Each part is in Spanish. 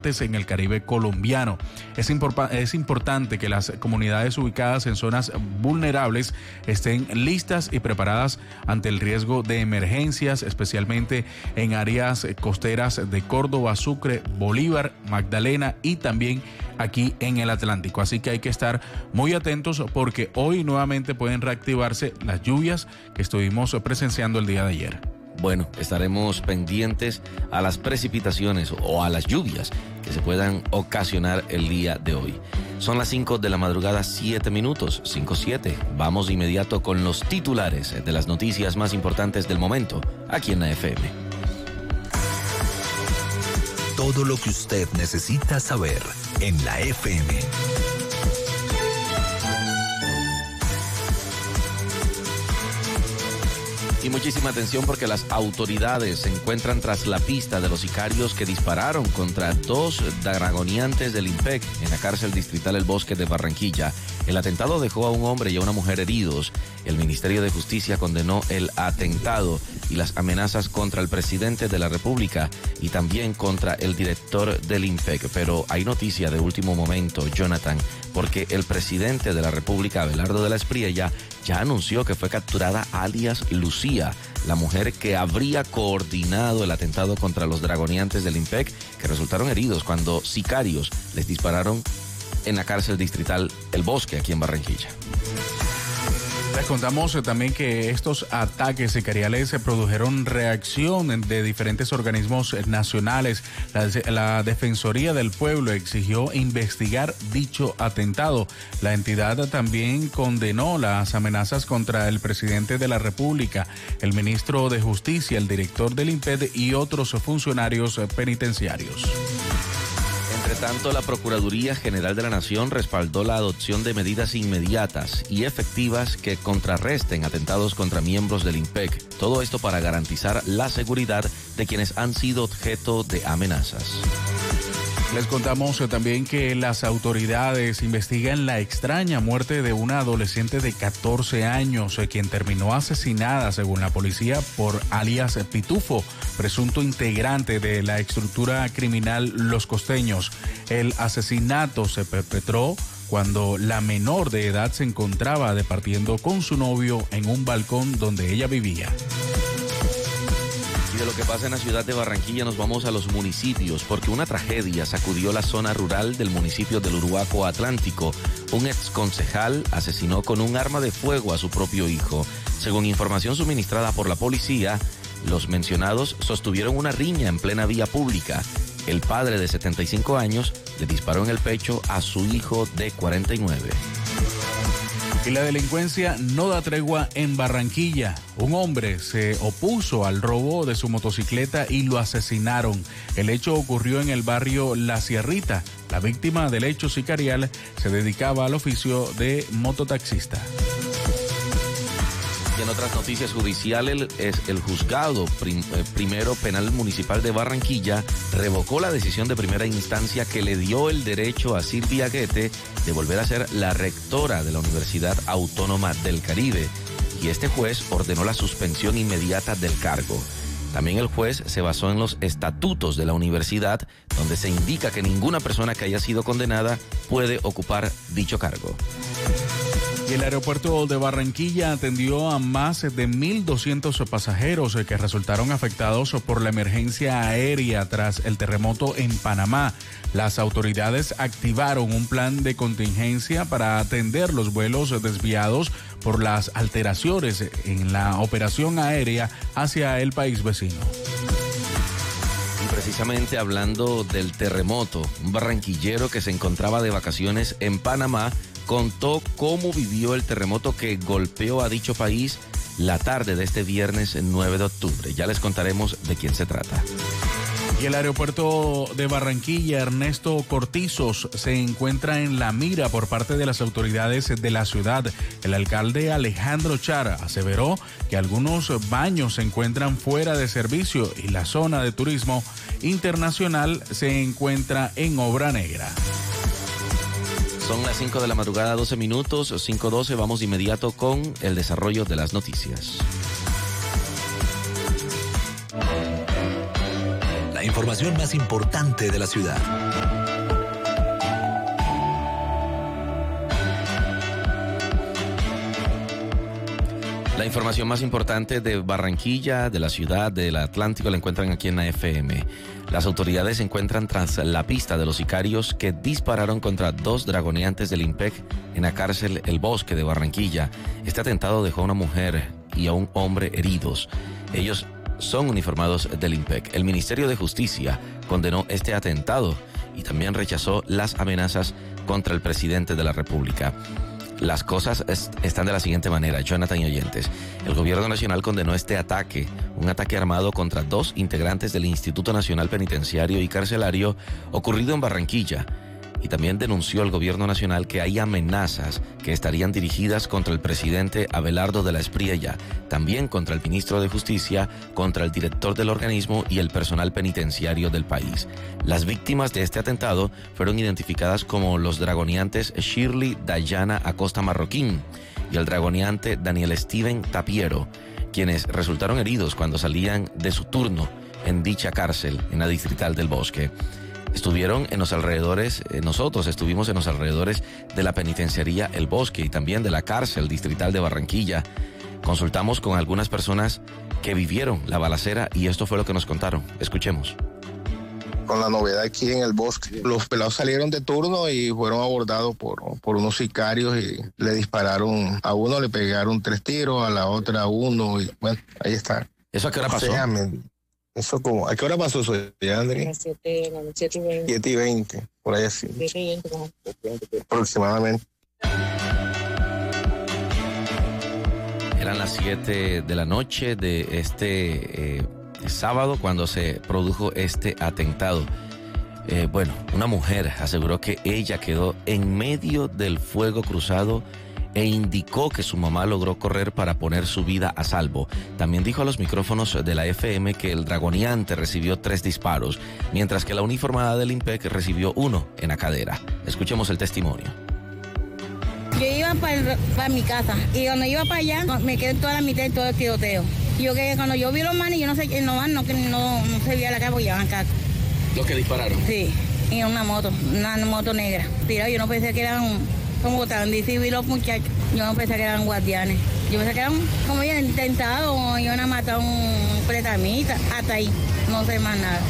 en el Caribe colombiano. Es importante que las comunidades ubicadas en zonas vulnerables estén listas y preparadas ante el riesgo de emergencias, especialmente en áreas costeras de Córdoba, Sucre, Bolívar, Magdalena y también aquí en el Atlántico. Así que hay que estar muy atentos porque hoy nuevamente pueden reactivarse las lluvias que estuvimos presenciando el día de ayer. Bueno, estaremos pendientes a las precipitaciones o a las lluvias que se puedan ocasionar el día de hoy. Son las 5 de la madrugada, 7 minutos, 5:07. Vamos de inmediato con los titulares de las noticias más importantes del momento, aquí en la FM. Todo lo que usted necesita saber en la FM. Y muchísima atención porque las autoridades se encuentran tras la pista de los sicarios que dispararon contra 2 dragoniantes del IMPEC en la cárcel distrital El Bosque de Barranquilla. El atentado dejó a un hombre y a una mujer heridos. El Ministerio de Justicia condenó el atentado y las amenazas contra el presidente de la República y también contra el director del IMPEC. Pero hay noticia de último momento, Jonathan, porque el presidente de la República, Abelardo de la Espriella, ya anunció que fue capturada alias Lucía, la mujer que habría coordinado el atentado contra los dragoniantes del IMPEC, que resultaron heridos cuando sicarios les dispararon en la cárcel distrital El Bosque, aquí en Barranquilla. Les contamos también que estos ataques sicariales se produjeron reacción de diferentes organismos nacionales. La Defensoría del Pueblo exigió investigar dicho atentado. La entidad también condenó las amenazas contra el presidente de la República, el ministro de Justicia, el director del IMPED y otros funcionarios penitenciarios. Entre tanto, la Procuraduría General de la Nación respaldó la adopción de medidas inmediatas y efectivas que contrarresten atentados contra miembros del IMPEC. Todo esto para garantizar la seguridad de quienes han sido objeto de amenazas. Les contamos también que las autoridades investigan la extraña muerte de una adolescente de 14 años, quien terminó asesinada, según la policía, por alias Pitufo, presunto integrante de la estructura criminal Los Costeños. El asesinato se perpetró cuando la menor de edad se encontraba departiendo con su novio en un balcón donde ella vivía. Y de lo que pasa en la ciudad de Barranquilla nos vamos a los municipios, porque una tragedia sacudió la zona rural del municipio del Uruguaco Atlántico. Un exconcejal asesinó con un arma de fuego a su propio hijo. Según información suministrada por la policía, los mencionados sostuvieron una riña en plena vía pública. El padre de 75 años le disparó en el pecho a su hijo de 49. Y la delincuencia no da tregua en Barranquilla. Un hombre se opuso al robo de su motocicleta y lo asesinaron. El hecho ocurrió en el barrio La Sierrita. La víctima del hecho sicarial se dedicaba al oficio de mototaxista. Y en otras noticias judiciales, el juzgado primero penal municipal de Barranquilla revocó la decisión de primera instancia que le dio el derecho a Silvia Guete de volver a ser la rectora de la Universidad Autónoma del Caribe. Y este juez ordenó la suspensión inmediata del cargo. También el juez se basó en los estatutos de la universidad, donde se indica que ninguna persona que haya sido condenada puede ocupar dicho cargo. Y el aeropuerto de Barranquilla atendió a más de 1.200 pasajeros que resultaron afectados por la emergencia aérea tras el terremoto en Panamá. Las autoridades activaron un plan de contingencia para atender los vuelos desviados por las alteraciones en la operación aérea hacia el país vecino. Y precisamente hablando del terremoto, un barranquillero que se encontraba de vacaciones en Panamá contó cómo vivió el terremoto que golpeó a dicho país la tarde de este viernes 9 de octubre. Ya les contaremos de quién se trata. Y el aeropuerto de Barranquilla, Ernesto Cortizos, se encuentra en la mira por parte de las autoridades de la ciudad. El alcalde Alejandro Chara aseveró que algunos baños se encuentran fuera de servicio y la zona de turismo internacional se encuentra en obra negra. Son las 5 de la madrugada, 12 minutos, 5:12. Vamos de inmediato con el desarrollo de las noticias. la información más importante de la ciudad. La información más importante de Barranquilla, de la ciudad, del Atlántico, la encuentran aquí en la FM. Las autoridades se encuentran tras la pista de los sicarios que dispararon contra 2 dragoneantes del IMPEC en la cárcel El Bosque de Barranquilla. Este atentado dejó a una mujer y a un hombre heridos. Ellos son uniformados del IMPEC. El Ministerio de Justicia condenó este atentado y también rechazó las amenazas contra el presidente de la República. Las cosas están de la siguiente manera, Jonathan y oyentes. El gobierno nacional condenó este ataque, un ataque armado contra 2 integrantes del Instituto Nacional Penitenciario y Carcelario ocurrido en Barranquilla. Y también denunció al gobierno nacional que hay amenazas que estarían dirigidas contra el presidente Abelardo de la Espriella, también contra el ministro de Justicia, contra el director del organismo y el personal penitenciario del país. Las víctimas de este atentado fueron identificadas como los dragoneantes Shirley Dayana Acosta Marroquín y el dragoneante Daniel Steven Tapiero, quienes resultaron heridos cuando salían de su turno en dicha cárcel en la Distrital del Bosque. Estuvieron en los alrededores, nosotros estuvimos en los alrededores de la penitenciaría El Bosque y también de la cárcel distrital de Barranquilla. Consultamos con algunas personas que vivieron la balacera y esto fue lo que nos contaron. Escuchemos. Con la novedad aquí en El Bosque, los pelados salieron de turno y fueron abordados por unos sicarios y le dispararon. A uno le pegaron 3 tiros, a la otra 1 y bueno, ahí está. ¿Eso a qué hora pasó? Eso como, ¿a qué hora pasó eso, André? 7:20, por ahí así. 7:20, aproximadamente. Eran las 7 de la noche de este sábado cuando se produjo este atentado. Bueno, una mujer aseguró que ella quedó en medio del fuego cruzado e indicó que su mamá logró correr para poner su vida a salvo. También dijo a los micrófonos de la FM que el dragoneante recibió 3 disparos, mientras que la uniformada del IMPEC recibió 1 en la cadera. Escuchemos el testimonio. Yo iba para mi casa y cuando iba para allá me quedé toda la mitad de todo el tiroteo. Yo que cuando yo vi los manes, yo no sé, no se veía la cara porque llevaban acá. ¿Los que dispararon? Sí, en una moto negra. Tirado, yo no pensé que eran como tan difíciles los muchachos. Yo no pensé que eran guardianes. Yo pensé que eran como ya intentado o iban a matar a un pretamita. Hasta ahí, no sé más nada.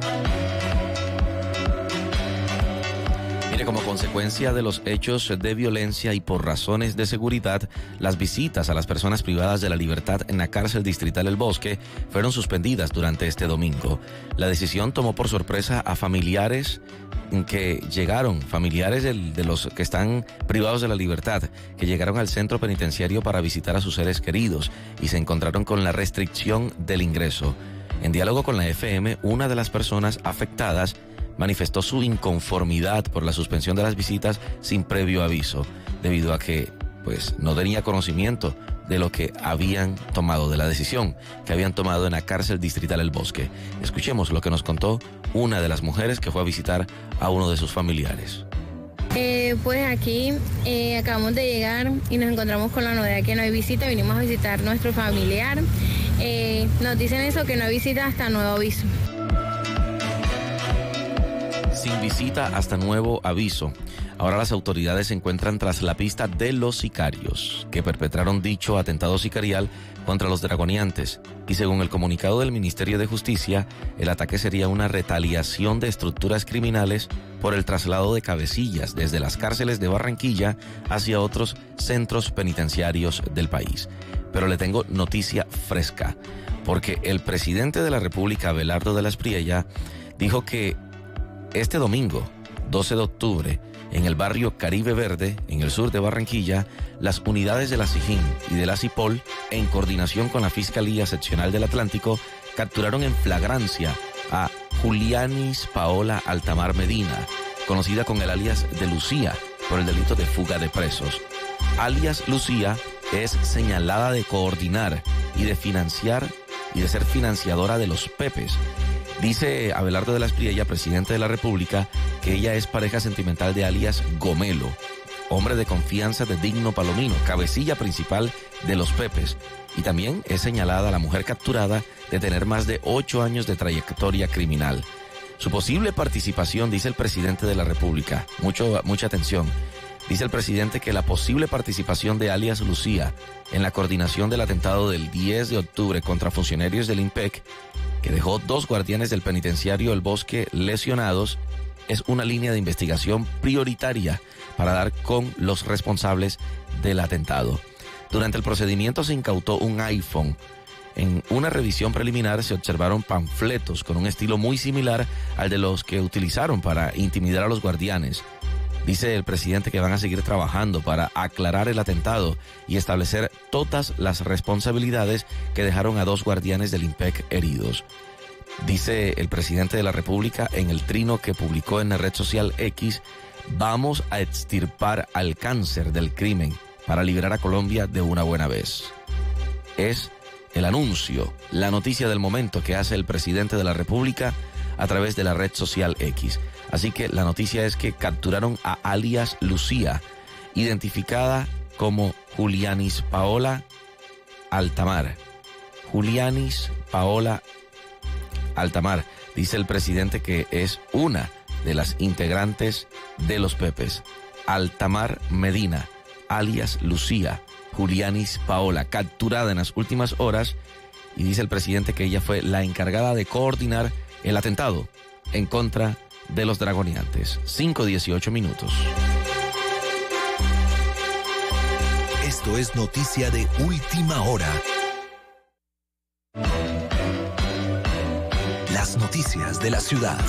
Mire, como consecuencia de los hechos de violencia y por razones de seguridad, las visitas a las personas privadas de la libertad en la cárcel distrital El Bosque fueron suspendidas durante este domingo. La decisión tomó por sorpresa a familiares que llegaron, familiares de los que están privados de la libertad, que llegaron al centro penitenciario para visitar a sus seres queridos y se encontraron con la restricción del ingreso. En diálogo con la FM, una de las personas afectadas manifestó su inconformidad por la suspensión de las visitas sin previo aviso, debido a que no tenía conocimiento de lo que habían tomado, de la decisión que habían tomado en la cárcel distrital El Bosque. Escuchemos lo que nos contó una de las mujeres que fue a visitar a uno de sus familiares. Pues aquí acabamos de llegar y nos encontramos con la novedad que no hay visita. Vinimos a visitar a nuestro familiar. Nos dicen eso, que no hay visita hasta nuevo aviso. Sin visita hasta nuevo aviso. Ahora las autoridades se encuentran tras la pista de los sicarios que perpetraron dicho atentado sicarial contra los dragoneantes. Y según el comunicado del Ministerio de Justicia, el ataque sería una retaliación de estructuras criminales por el traslado de cabecillas desde las cárceles de Barranquilla hacia otros centros penitenciarios del país. Pero le tengo noticia fresca, porque el presidente de la República, Abelardo de la Espriella, dijo que este domingo, 12 de octubre, en el barrio Caribe Verde, en el sur de Barranquilla, las unidades de la SIJIN y de la CIPOL, en coordinación con la Fiscalía Seccional del Atlántico, capturaron en flagrancia a Julianis Paola Altamar Medina, conocida con el alias de Lucía, por el delito de fuga de presos. Alias Lucía es señalada de coordinar y de financiar y de ser financiadora de los Pepes. Dice Abelardo de la Espriella, presidente de la República, que ella es pareja sentimental de alias Gomelo, hombre de confianza de Digno Palomino, cabecilla principal de los Pepes, Y también es señalada la mujer capturada de tener más de 8 años de trayectoria criminal. Su posible participación, dice el presidente de la República, mucha atención, dice el presidente que la posible participación de alias Lucía en la coordinación del atentado del 10 de octubre contra funcionarios del IMPEC, que dejó 2 guardianes del penitenciario El Bosque lesionados, es una línea de investigación prioritaria para dar con los responsables del atentado. Durante el procedimiento se incautó un iPhone. En una revisión preliminar se observaron panfletos con un estilo muy similar al de los que utilizaron para intimidar a los guardianes. Dice el presidente que van a seguir trabajando para aclarar el atentado y establecer todas las responsabilidades que dejaron a 2 guardianes del IMPEC heridos. Dice el presidente de la República en el trino que publicó en la red social X: vamos a extirpar al cáncer del crimen para liberar a Colombia de una buena vez. Es el anuncio, la noticia del momento que hace el presidente de la República a través de la red social X. Así que la noticia es que capturaron a alias Lucía, identificada como Julianis Paola Altamar. Julianis Paola Altamar. Dice el presidente que es una de las integrantes de los Pepes. Altamar Medina, alias Lucía Julianis Paola, capturada en las últimas horas, y dice el presidente que ella fue la encargada de coordinar el atentado en contra de los dragoneantes. 5:18 minutos. Esto es noticia de última hora. Las noticias de la ciudad.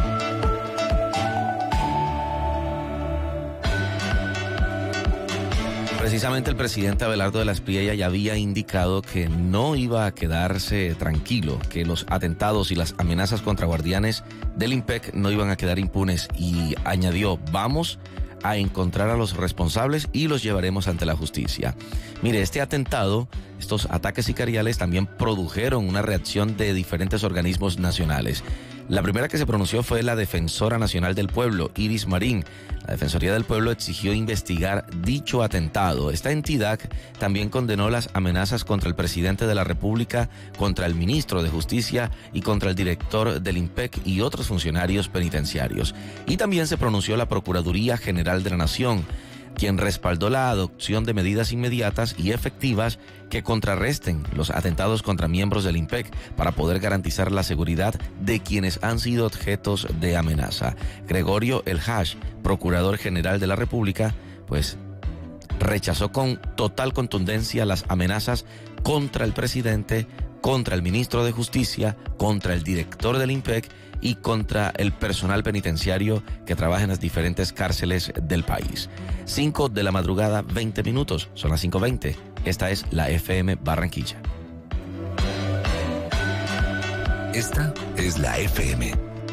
Precisamente el presidente Abelardo de la Espriella ya había indicado que no iba a quedarse tranquilo, que los atentados y las amenazas contra guardianes del IMPEC no iban a quedar impunes, y añadió: vamos a encontrar a los responsables y los llevaremos ante la justicia. Mire, este atentado, estos ataques sicariales también produjeron una reacción de diferentes organismos nacionales. La primera que se pronunció fue la Defensora Nacional del Pueblo, Iris Marín. La Defensoría del Pueblo exigió investigar dicho atentado. Esta entidad también condenó las amenazas contra el presidente de la República, contra el ministro de Justicia y contra el director del IMPEC y otros funcionarios penitenciarios. Y también se pronunció la Procuraduría General de la Nación, quien respaldó la adopción de medidas inmediatas y efectivas que contrarresten los atentados contra miembros del IMPEC para poder garantizar la seguridad de quienes han sido objetos de amenaza. Gregorio El Hash, Procurador General de la República, pues rechazó con total contundencia las amenazas contra el presidente, contra el ministro de Justicia, contra el director del IMPEC y contra el personal penitenciario que trabaja en las diferentes cárceles del país. 5 de la madrugada, 20 minutos. Son las 5:20. Esta es la FM Barranquilla. Esta es la FM.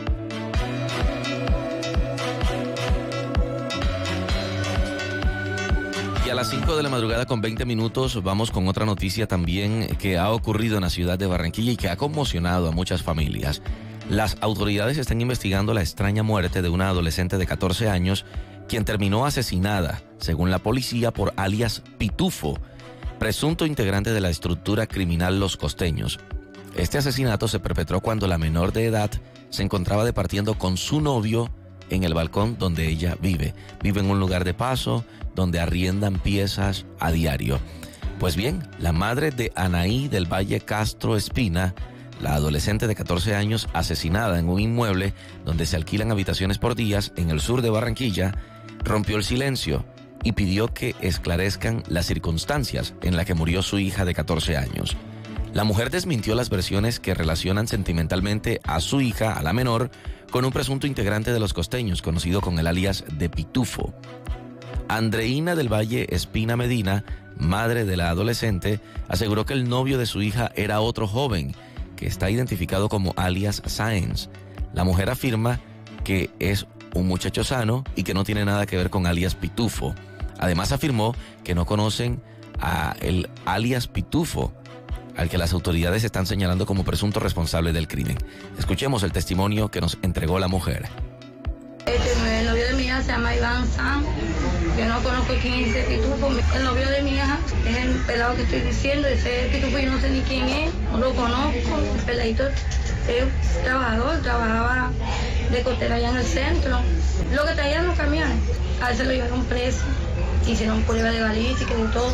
Y a las 5 de la madrugada con 20 minutos vamos con otra noticia también que ha ocurrido en la ciudad de Barranquilla y que ha conmocionado a muchas familias. Las autoridades están investigando la extraña muerte de una adolescente de 14 años, quien terminó asesinada, según la policía, por alias Pitufo, presunto integrante de la estructura criminal Los Costeños. Este asesinato se perpetró cuando la menor de edad se encontraba departiendo con su novio en el balcón donde ella vive. Vive en un lugar de paso donde arriendan piezas a diario. Pues bien, la madre de Anaí del Valle Castro Espina, la adolescente de 14 años asesinada en un inmueble donde se alquilan habitaciones por días en el sur de Barranquilla, rompió el silencio y pidió que esclarezcan las circunstancias en las que murió su hija de 14 años. La mujer desmintió las versiones que relacionan sentimentalmente a su hija, a la menor, con un presunto integrante de Los Costeños, conocido con el alias de Pitufo. Andreina del Valle Espina Medina, madre de la adolescente, aseguró que el novio de su hija era otro joven, que está identificado como alias Sáenz. La mujer afirma que es un muchacho sano y que no tiene nada que ver con alias Pitufo. Además afirmó que no conocen a el alias Pitufo, al que las autoridades están señalando como presunto responsable del crimen. Escuchemos el testimonio que nos entregó la mujer. El novio de mi hija se llama Iván San. Yo no conozco quién es ese pitufo. El novio de mi hija es el pelado que estoy diciendo. Ese pitufo yo no sé ni quién es, no lo conozco. El peladito es trabajador, trabajaba de costera allá en el centro. Lo que traían los camiones, a veces lo llevaron preso, hicieron prueba de balística y de todo.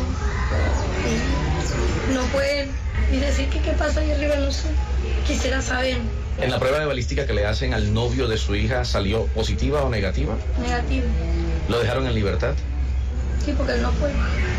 Y no puede ni decir que qué pasó ahí arriba, no sé. Quisiera saber. ¿En la prueba de balística que le hacen al novio de su hija salió positiva o negativa? Negativo. ¿Lo dejaron en libertad? Sí, porque él no fue.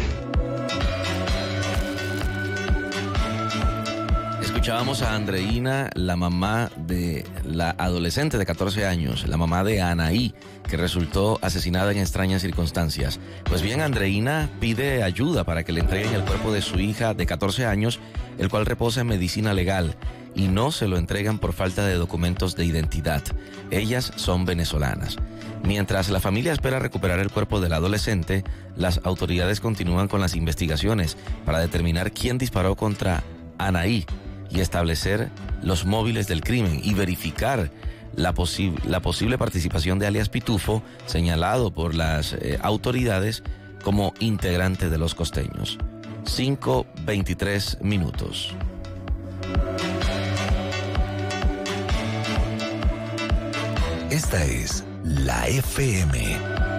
Escuchábamos a Andreina, la mamá de la adolescente de 14 años, la mamá de Anaí, que resultó asesinada en extrañas circunstancias. Pues bien, Andreina pide ayuda para que le entreguen el cuerpo de su hija de 14 años, el cual reposa en medicina legal, y no se lo entregan por falta de documentos de identidad. Ellas son venezolanas. Mientras la familia espera recuperar el cuerpo del adolescente, las autoridades continúan con las investigaciones para determinar quién disparó contra Anaí y establecer los móviles del crimen y verificar la posible participación de alias Pitufo, señalado por las autoridades como integrante de los costeños. 5:23 minutos. Esta es la FM.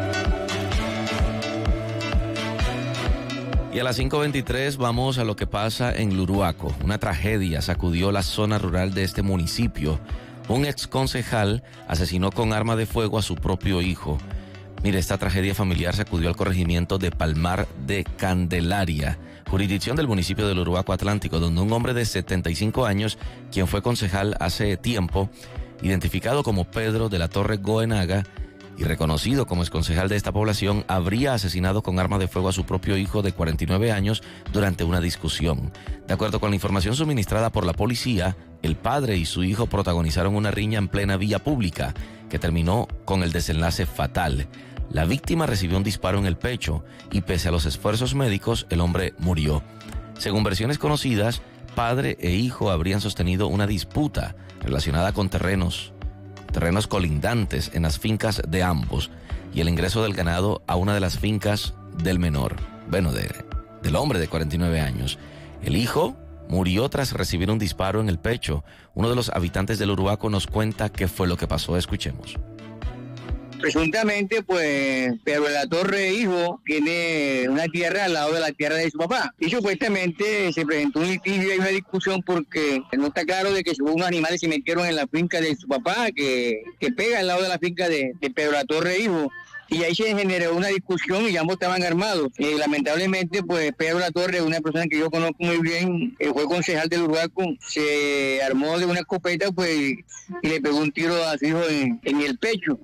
Y a las 5:23 vamos a lo que pasa en Luruaco. Una tragedia sacudió la zona rural de este municipio. Un exconcejal asesinó con arma de fuego a su propio hijo. Mire, esta tragedia familiar sacudió al corregimiento de Palmar de Candelaria, jurisdicción del municipio de Luruaco Atlántico, donde un hombre de 75 años, quien fue concejal hace tiempo, identificado como Pedro de la Torre Goenaga y reconocido como exconcejal de esta población, habría asesinado con arma de fuego a su propio hijo de 49 años durante una discusión. De acuerdo con la información suministrada por la policía, el padre y su hijo protagonizaron una riña en plena vía pública que terminó con el desenlace fatal. La víctima recibió un disparo en el pecho y pese a los esfuerzos médicos, el hombre murió. Según versiones conocidas, padre e hijo habrían sostenido una disputa relacionada con terrenos colindantes en las fincas de ambos y el ingreso del ganado a una de las fincas del menor, del hombre de 49 años. El hijo murió tras recibir un disparo en el pecho. Uno de los habitantes del Luruaco nos cuenta qué fue lo que pasó. Escuchemos. Presuntamente, pues, Pedro de la Torre, hijo, tiene una tierra al lado de la tierra de su papá. Y supuestamente se presentó un litigio y una discusión porque no está claro de que unos animales se metieron en la finca de su papá, que pega al lado de la finca de Pedro de la Torre, hijo. Y ahí se generó una discusión y ambos estaban armados. Lamentablemente, pues, Pedro de la Torre, una persona que yo conozco muy bien, fue concejal del Luruaco, se armó de una escopeta, pues, y le pegó un tiro a su hijo en el pecho.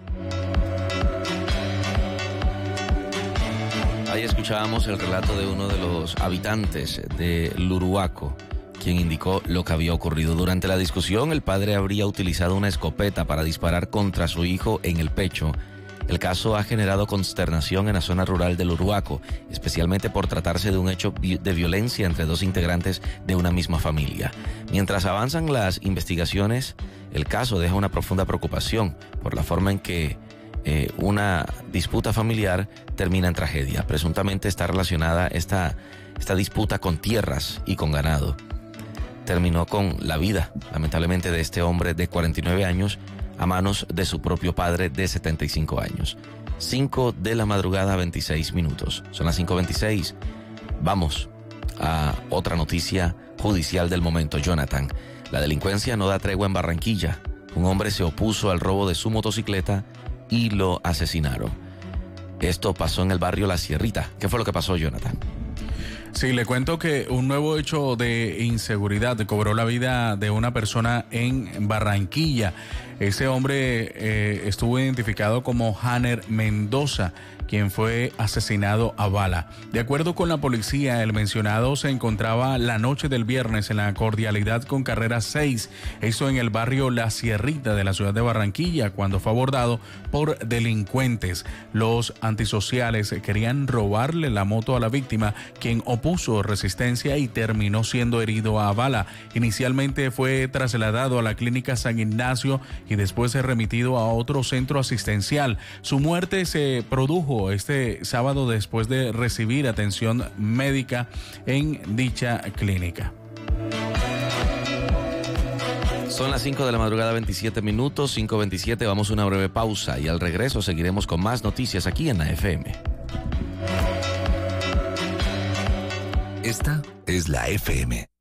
Ahí escuchábamos el relato de uno de los habitantes de Luruaco, quien indicó lo que había ocurrido. Durante la discusión, el padre habría utilizado una escopeta para disparar contra su hijo en el pecho. El caso ha generado consternación en la zona rural de Luruaco, especialmente por tratarse de un hecho de violencia entre dos integrantes de una misma familia. Mientras avanzan las investigaciones, el caso deja una profunda preocupación por la forma en que una disputa familiar termina en tragedia. Presuntamente está relacionada esta disputa con tierras y con ganado. Terminó con la vida, lamentablemente, de este hombre de 49 años a manos de su propio padre de 75 años. 5 de la madrugada, 26 minutos. Son las 5:26. Vamos a otra noticia judicial del momento, Jonathan. La delincuencia no da tregua en Barranquilla. Un hombre se opuso al robo de su motocicleta y lo asesinaron. Esto pasó en el barrio La Sierrita. ¿Qué fue lo que pasó, Jonathan? Sí, le cuento que un nuevo hecho de inseguridad cobró la vida de una persona en Barranquilla. Ese hombre estuvo identificado como Hanner Mendoza, quien fue asesinado a bala. De acuerdo con la policía, el mencionado se encontraba la noche del viernes en la Cordialidad con carrera 6, esto en el barrio La Sierrita de la ciudad de Barranquilla, cuando fue abordado por delincuentes. Los antisociales querían robarle la moto a la víctima, quien opuso resistencia y terminó siendo herido a bala. Inicialmente fue trasladado a la clínica San Ignacio y y después ser remitido a otro centro asistencial. Su muerte se produjo este sábado después de recibir atención médica en dicha clínica. Son las 5 de la madrugada, 27 minutos, 5:27. Vamos a una breve pausa y al regreso seguiremos con más noticias aquí en la FM. Esta es la FM.